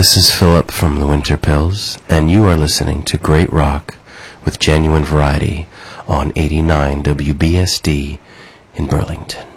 This is Philip from the Winter Pills, and you are listening to Great Rock with Genuine Variety on 89 WBSD in Burlington.